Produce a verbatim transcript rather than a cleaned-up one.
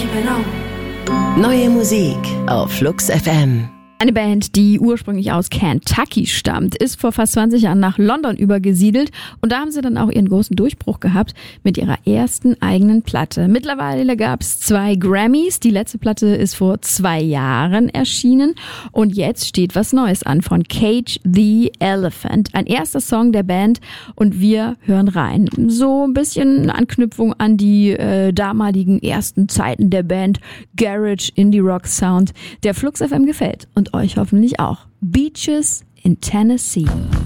Neue Musik auf Flux F M. Eine Band, die ursprünglich aus Kentucky stammt, ist vor fast zwanzig Jahren nach London übergesiedelt und da haben sie dann auch ihren großen Durchbruch gehabt mit ihrer ersten eigenen Platte. Mittlerweile gab es zwei Grammys, die letzte Platte ist vor zwei Jahren erschienen und jetzt steht was Neues an von Cage the Elephant, ein erster Song der Band und wir hören rein. So ein bisschen Anknüpfung an die äh, damaligen ersten Zeiten der Band, Garage, Indie-Rock-Sound, der Flux F M gefällt und euch hoffentlich auch. Beaches in Tennessee.